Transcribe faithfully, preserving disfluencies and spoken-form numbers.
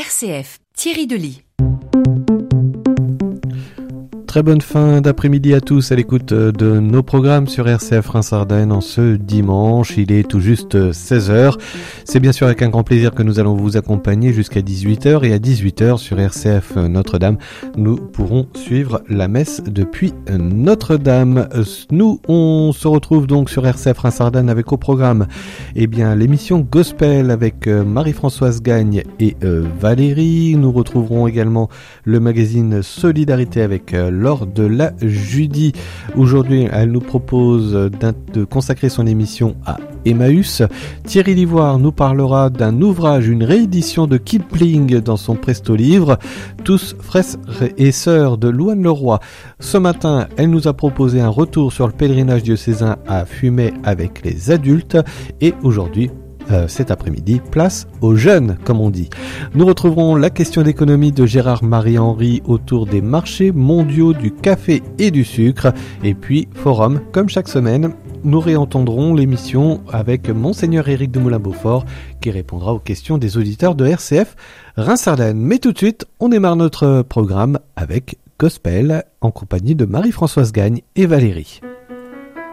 R C F, Thierry Delis. Très bonne fin d'après-midi à tous à l'écoute de nos programmes sur R C F Reims-Ardennes en ce dimanche. Il est tout juste seize heures. C'est bien sûr avec un grand plaisir que nous allons vous accompagner jusqu'à dix-huit heures et à dix-huit heures sur R C F Notre-Dame, nous pourrons suivre la messe depuis Notre-Dame. Nous, on se retrouve donc sur R C F Reims-Ardennes avec au programme eh bien, l'émission Gospel avec Marie-Françoise Gagne et euh, Valérie. Nous retrouverons également le magazine Solidarité avec euh, Laure de la Judie. Aujourd'hui, elle nous propose de consacrer son émission à Emmaüs. Thierry Livoire nous parlera d'un ouvrage, une réédition de Kipling dans son presto-livre, Tous frères et sœurs de Louane Leroy. Ce matin, elle nous a proposé un retour sur le pèlerinage diocésain à Fumay avec les adultes. Et aujourd'hui, Euh, cet après-midi, place aux jeunes, comme on dit. Nous retrouverons la question d'économie de Gérard-Marie Henry autour des marchés mondiaux du café et du sucre. Et puis, forum, comme chaque semaine, nous réentendrons l'émission avec Monseigneur Éric de Moulin-Beaufort qui répondra aux questions des auditeurs de R C F Reims-Ardennes. Mais tout de suite, on démarre notre programme avec Gospel en compagnie de Marie-Françoise Gagne et Valérie.